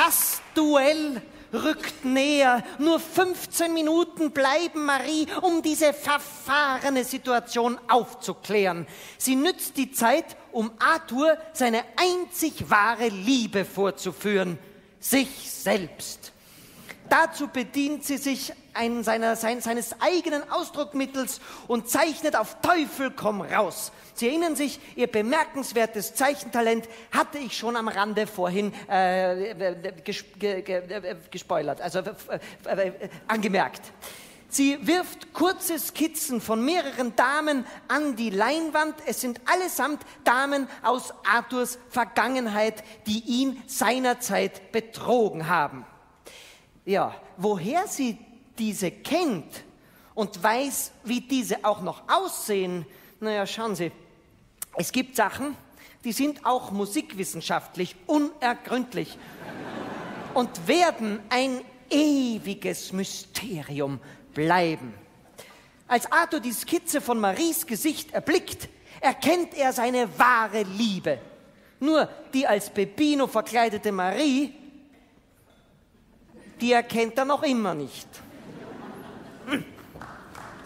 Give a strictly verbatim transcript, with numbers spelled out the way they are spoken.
Das Duell rückt näher. Nur fünfzehn Minuten bleiben Marie, um diese verfahrene Situation aufzuklären. Sie nützt die Zeit, um Arthur seine einzig wahre Liebe vorzuführen, sich selbst. Dazu bedient sie sich ein, seiner, sein, seines eigenen Ausdruckmittels und zeichnet auf Teufel komm raus. Sie erinnern sich, ihr bemerkenswertes Zeichentalent hatte ich schon am Rande vorhin äh, ges, ge, ge, gespoilert, also äh, äh, angemerkt. Sie wirft kurze Skizzen von mehreren Damen an die Leinwand. Es sind allesamt Damen aus Arthurs Vergangenheit, die ihn seinerzeit betrogen haben. Ja, woher sie diese kennt und weiß, wie diese auch noch aussehen, naja, schauen Sie, es gibt Sachen, die sind auch musikwissenschaftlich unergründlich und werden ein ewiges Mysterium bleiben. Als Arthur die Skizze von Maries Gesicht erblickt, erkennt er seine wahre Liebe. Nur die als Peppino verkleidete Marie, die erkennt er noch immer nicht.